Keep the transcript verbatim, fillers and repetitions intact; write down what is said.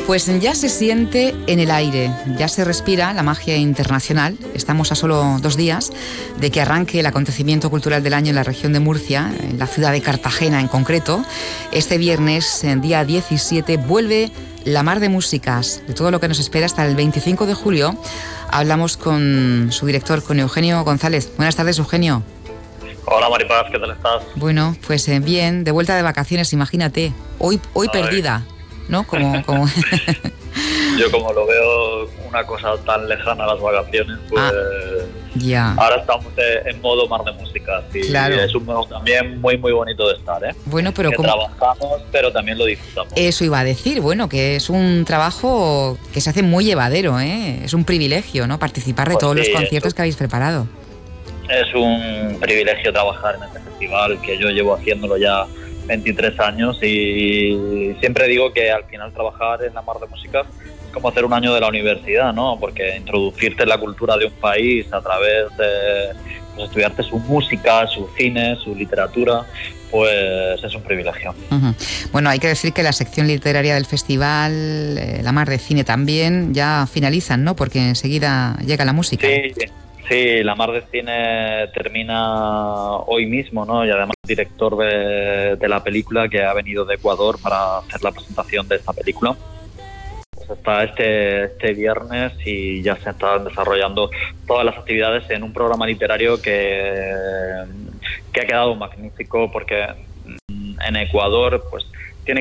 Pues ya se siente en el aire, ya se respira la magia internacional. Estamos a solo dos días de que arranque el acontecimiento cultural del año en la región de Murcia, en la ciudad de Cartagena en concreto. Este viernes, en día diecisiete, vuelve la Mar de Músicas. De todo lo que nos espera hasta el veinticinco de julio, hablamos con su director, con Eugenio González. Buenas tardes, Eugenio. Hola, Maripaz, ¿qué tal estás? Bueno, pues eh, bien, de vuelta de vacaciones, imagínate. Hoy, hoy perdida, ¿no? Como, como... Yo como lo veo una cosa tan lejana a las vacaciones, pues ah, ya. Ahora estamos en modo Mar de Músicas y claro. Es un modo también muy muy bonito de estar, ¿eh? Bueno, pero que como... trabajamos, pero también lo disfrutamos. Eso iba a decir, bueno, que es un trabajo que se hace muy llevadero, ¿eh? Es un privilegio, ¿no? Participar de Pues todos sí, los conciertos eso. que habéis preparado. Es un privilegio trabajar en este festival, que yo llevo haciéndolo ya veintitrés años y siempre digo que al final trabajar en la Mar de Músicas es como hacer un año de la universidad, ¿no? Porque introducirte en la cultura de un país a través de pues, estudiarte su música, su cine, su literatura, pues es un privilegio. Uh-huh. Bueno, hay que decir que la sección literaria del festival, eh, la Mar de Cine también, ya finalizan, ¿no? Porque enseguida llega la música. Sí, sí, la Mar de Cine termina hoy mismo, ¿no? Y además el director de, de la película, que ha venido de Ecuador para hacer la presentación de esta película, pues está este, este viernes y ya se están desarrollando todas las actividades en un programa literario que, que ha quedado magnífico, porque en Ecuador pues